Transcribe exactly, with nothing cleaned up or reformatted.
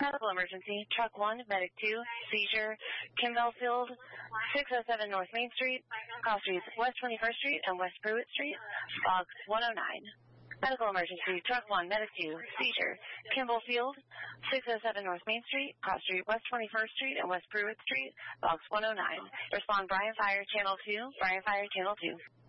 Medical emergency, truck one, medic two, seizure, Kimball Field, six oh seven North Main Street, cross streets West twenty-first Street and West Pruitt Street, box one oh nine. Medical emergency, truck one, medic two, seizure, Kimball Field, six oh seven North Main Street, cross street West twenty-first Street and West Pruitt Street, box one oh nine. Respond Bryan Fire, Channel two, Bryan Fire, Channel two.